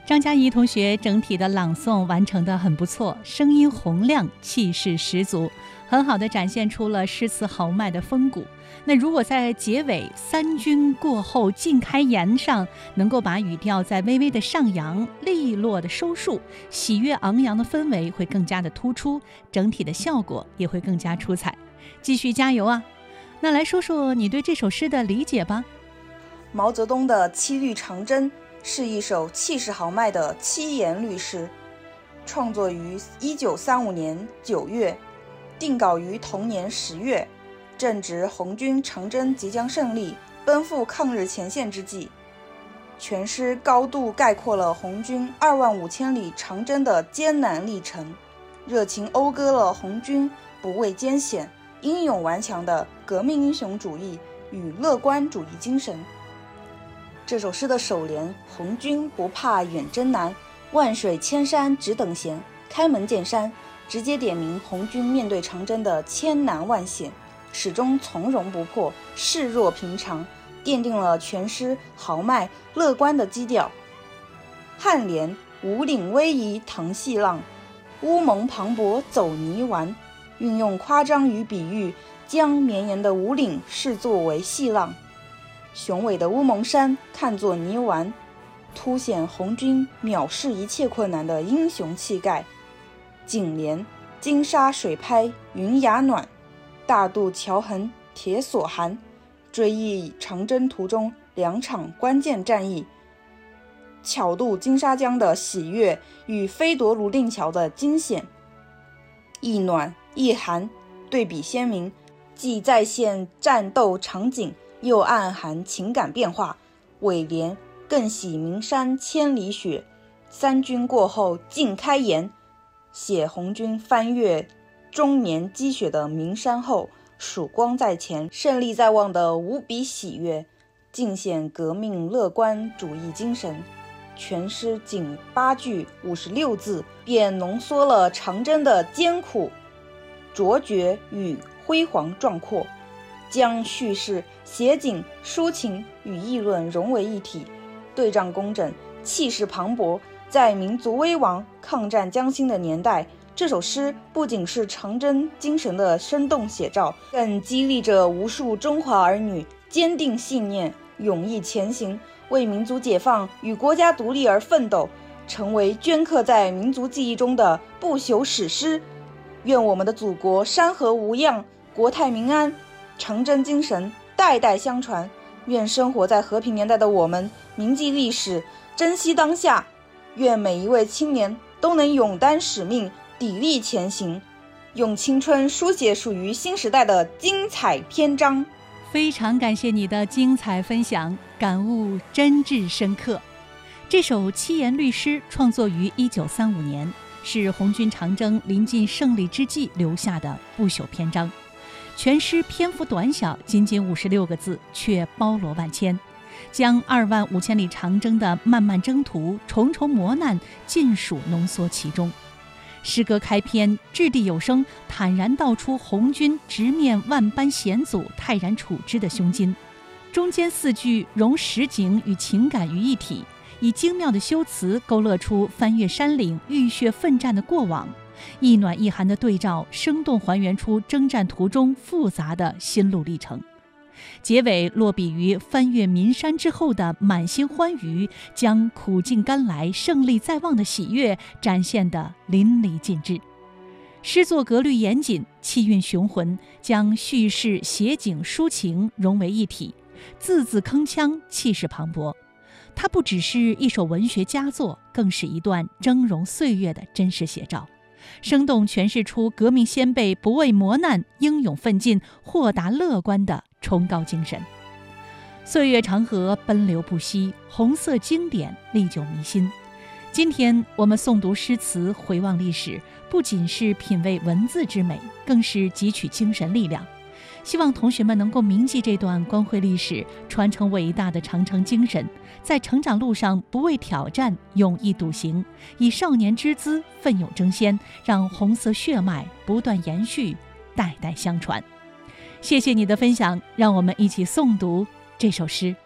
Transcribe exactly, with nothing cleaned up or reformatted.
张嘉怡同学整体的朗诵完成得很不错，声音洪亮，气势十足，很好地展现出了诗词豪迈的风骨。那如果在结尾三军过后尽开颜上能够把语调再微微的上扬，利落的收束，喜悦昂扬的氛围会更加的突出，整体的效果也会更加出彩。继续加油啊！那来说说你对这首诗的理解吧。 毛泽东的《七律长征》是一首气势豪迈的七言律诗，创作于一九三五年九月，定稿于同年十月，正值红军长征即将胜利，奔赴抗日前线之际。全诗高度概括了红军二万五千里长征的艰难历程，热情讴歌了红军不畏艰险、英勇顽强的革命英雄主义与乐观主义精神。这首诗的首联“红军不怕远征难，万水千山只等闲，开门见山”，直接点明红军面对长征的千难万险，始终从容不迫，视若平常，奠定了全诗豪迈乐观的基调。颔联“五岭逶迤腾细浪，乌蒙磅礴走泥丸”，运用夸张与比喻，将绵延的五岭视作为细浪，雄伟的乌蒙山看作泥丸，凸显红军藐视一切困难的英雄气概。颈联“金沙水拍云崖暖，大渡桥痕铁索寒”，追忆长征途中两场关键战役，巧渡金沙江的喜悦与飞夺泸定桥的惊险。一暖一寒对比鲜明，既再现战斗场景，又暗含情感变化。尾联更喜名山千里雪，三军过后尽开颜，写红军翻越终年积雪的名山后，曙光在前，胜利在望的无比喜悦，尽显革命乐观主义精神。全诗仅八句五十六字，便浓缩了长征的艰苦、卓绝与辉煌壮阔，将叙事、写景、抒情与议论融为一体，对仗工整，气势磅礴。在民族危亡、抗战将兴的年代，这首诗不仅是长征精神的生动写照，更激励着无数中华儿女坚定信念，勇毅前行，为民族解放与国家独立而奋斗，成为镌刻在民族记忆中的不朽史诗。愿我们的祖国山河无恙，国泰民安，长征精神代代相传。愿生活在和平年代的我们铭记历史，珍惜当下。愿每一位青年都能勇担使命，砥砺前行，用青春书写属于新时代的精彩篇章。 非常感谢你的精彩分享，感悟真挚深刻。这首七言律诗创作于一九三五年，是红军长征临近胜利之际留下的不朽篇章。全诗篇幅短小，仅仅五十六个字，却包罗万千，将二万五千里长征的漫漫征途、重重磨难尽数浓缩其中。诗歌开篇掷地有声，坦然道出红军直面万般险阻、泰然处之的胸襟。中间四句融实景与情感于一体，以精妙的修辞勾勒出翻越山岭、浴血奋战的过往，一暖一寒的对照，生动还原出征战途中复杂的心路历程。结尾落笔于翻越岷山之后的满心欢愉，将苦尽甘来、胜利在望的喜悦展现得淋漓尽致。诗作格律严谨，气韵雄浑，将叙事、写景、抒情融为一体，字字铿锵，气势磅礴。它不只是一首文学佳作，更是一段峥嵘岁月的真实写照，生动诠释出革命先辈不畏磨难、英勇奋进、豁达乐观的崇高精神。岁月长河奔流不息，红色经典历久弥新。今天我们诵读诗词，回望历史，不仅是品味文字之美，更是汲取精神力量。希望同学们能够铭记这段光辉历史，传承伟大的长征精神，在成长路上不畏挑战，勇毅笃行，以少年之姿奋勇争先，让红色血脉不断延续，代代相传。谢谢你的分享，让我们一起诵读这首诗。